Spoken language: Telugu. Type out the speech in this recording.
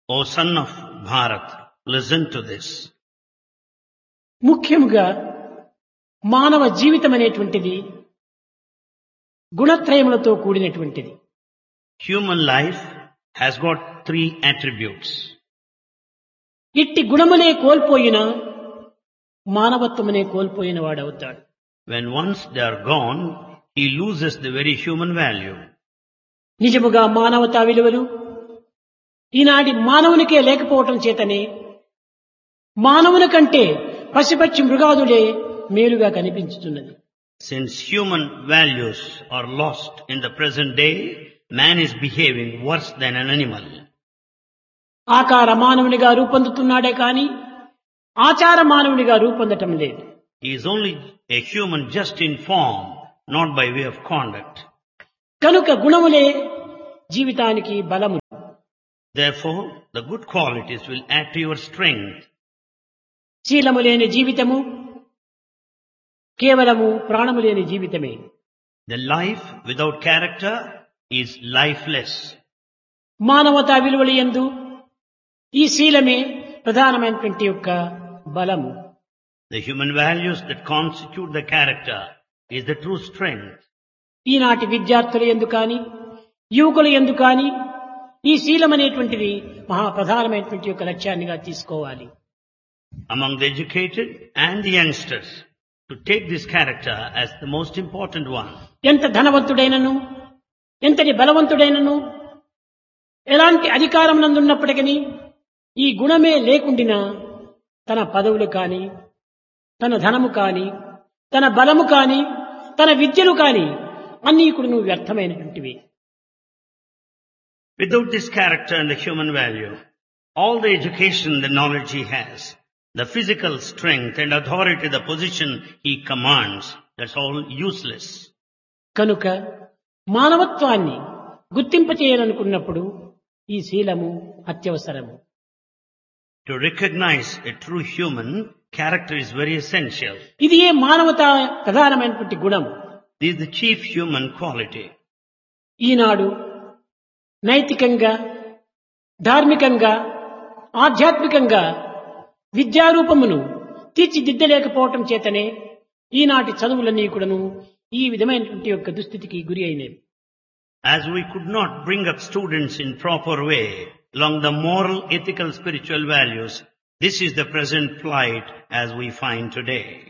O son of Bharat, listen to this. ముఖ్యముగా మానవ జీవితం అనేటువంటిది గుణత్రయములతో కూడినటువంటిది. Human life has got three attributes. ఇట్టి గుణములే కోల్పోయినా మానవత్వమునే కోల్పోయిన వాడవుతాడు. When once they are gone, he loses the very human value. నిజముగా మానవతా విలువలు ఈనాటి మానవునికే లేకపోవటం చేతనే మానవుని కంటే పశుపక్షి మృగాదులే మేలుగా కనిపించుతున్నది. Since human values are lost in the present day, man is behaving worse than an animal. ఆకార మానవునిగా రూపొందుతున్నాడే కాని ఆచార మానవునిగా రూపొందటం లేదు. He is only a human just in form, not by way of conduct. కనుక గుణములే జీవితానికి బలము. Therefore, the good qualities will add to your strength. శీలము లేని జీవితము కేవలము ప్రాణము లేని జీవితమే. The life without character is lifeless. మానవతా విలువల యందు ఈ శీలమే ప్రధానమైనటువంటి యొక్క బలము. The human values that constitute the character is the true strength. ఈనాటి విద్యార్థుల యందు కాని యువకుల యందు కాని ఈ శీలం అనేటువంటిది మహా ప్రధానమైనటువంటి యొక్క లక్ష్యాన్నిగా తీసుకోవాలి. Among the educated and the youngsters, to take this character as the most important one. ఎంత ధనవంతుడైనను ఎంతటి బలవంతుడైనను ఎలాంటి అధికారం నందున్నప్పటికీ ఈ గుణమే లేకుండినా తన పదవులు కాని తన ధనము కాని తన బలము కాని తన విద్యలు కాని అన్నీ కూడా వ్యర్థమైనటువంటివి. Without this character and the human value, all the education, the knowledge he has, the physical strength and authority, the position he commands, that's all useless. కనుక మానవత్వాన్ని గుర్తింపచేయాలనుకున్నప్పుడు ఈ శీలము అత్యవసరము. To recognize a true human, character is very essential. ఇది ఏ మానవత ప్రధానమైనటువంటి గుణం. This is the chief human quality. ఈనాడు నైతికంగా ధార్మికంగా ఆధ్యాత్మికంగా విద్యారూపమును తీర్చిదిద్దలేకపోవటం చేతనే ఈనాటి చదువులన్నీ కూడాను ఈ విధమైనటువంటి యొక్క దుస్థితికి గురి అయినవి. As we could not bring up students in proper way along the moral, ethical, spiritual values, this is the present plight as we find today.